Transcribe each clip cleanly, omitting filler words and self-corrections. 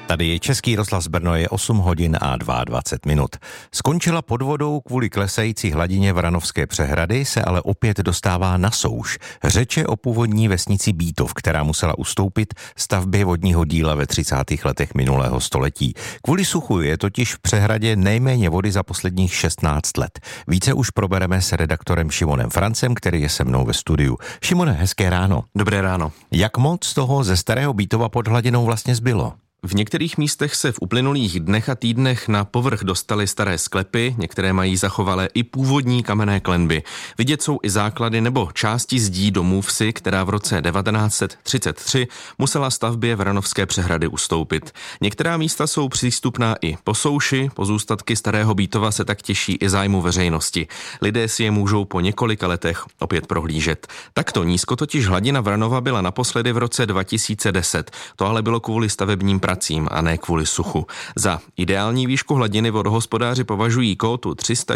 Tady je Český rozhlas Brno, je 8 hodin a 22 minut. Skončila pod vodou kvůli klesající hladině Vranovské přehrady, se ale opět dostává na souš. Řeč je o původní vesnici Bítov, která musela ustoupit stavbě vodního díla ve 30. letech minulého století. Kvůli suchu je totiž v přehradě nejméně vody za posledních 16 let. Více už probereme s redaktorem Šimonem Francem, který je se mnou ve studiu. Šimone, hezké ráno. Dobré ráno. Jak moc toho ze starého Bítova pod hladinou vlastně zbylo? V některých místech se v uplynulých dnech a týdnech na povrch dostaly staré sklepy, některé mají zachovalé i původní kamenné klenby. Vidět jsou i základy nebo části zdí domů vsi, která v roce 1933 musela stavbě Vranovské přehrady ustoupit. Některá místa jsou přístupná i po souši, pozůstatky starého Bítova se tak těší i zájmu veřejnosti. Lidé si je můžou po několika letech opět prohlížet. Takto nízko totiž hladina Vranova byla naposledy v roce 2010. To ale bylo kvůli stavebním pracím a ne kvůli suchu. Za ideální výšku hladiny vodohospodáři považují kótu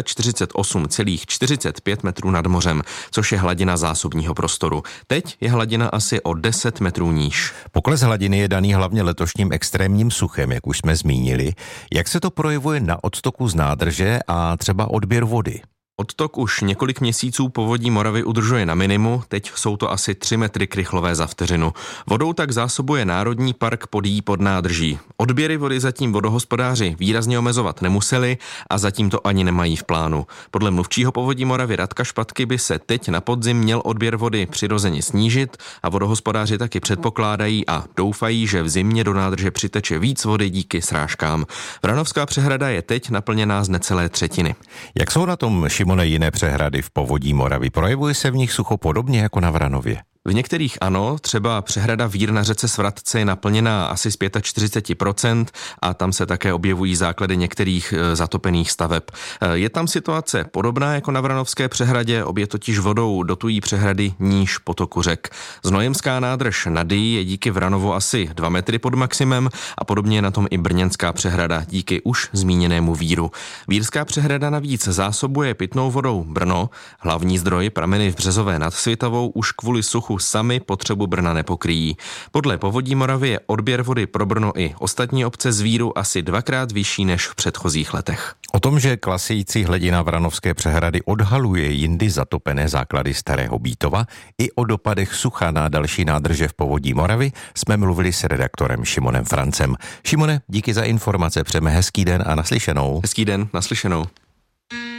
348,45 metrů nad mořem, což je hladina zásobního prostoru. Teď je hladina asi o 10 metrů níž. Pokles hladiny je daný hlavně letošním extrémním suchem, jak už jsme zmínili. Jak se to projevuje na odtoku z nádrže a třeba odběr vody? Odtok už několik měsíců povodí Moravy udržuje na minimu, teď jsou to asi 3 metry krychlové za vteřinu. Vodou tak zásobuje Národní park Podyjí pod nádrží. Odběry vody zatím vodohospodáři výrazně omezovat nemuseli a zatím to ani nemají v plánu. Podle mluvčího povodí Moravy Radka Špatky by se teď na podzim měl odběr vody přirozeně snížit a vodohospodáři taky předpokládají a doufají, že v zimě do nádrže přiteče víc vody díky srážkám. Vranovská přehrada je teď naplněná z necelé třetiny. Jak jsou na tom, Šimone, jiné přehrady v povodí Moravy? Projevuje se v nich sucho podobně jako na Vranově? V některých ano, třeba přehrada Vír na řece Svratce je naplněná asi z 45% a tam se také objevují základy některých zatopených staveb. Je tam situace podobná jako na Vranovské přehradě, obě totiž vodou dotují přehrady níž potoku řek. Znojemská nádrž na Dyji je díky Vranovu asi 2 metry pod maximem a podobně je na tom i Brněnská přehrada díky už zmíněnému Víru. Vírská přehrada navíc zásobuje pitnou vodou Brno, hlavní zdroj prameny v Březové nad Svitavou už kvůli suchu sami potřebu Brna nepokryjí. Podle povodí Moravy je odběr vody pro Brno i ostatní obce z Víru asi 2krát vyšší než v předchozích letech. O tom, že klasející hladina Vranovské přehrady odhaluje jindy zatopené základy starého Bítova, i o dopadech sucha na další nádrže v povodí Moravy jsme mluvili s redaktorem Šimonem Francem. Šimone, díky za informace, přejeme hezký den a naslyšenou. Hezký den, naslyšenou.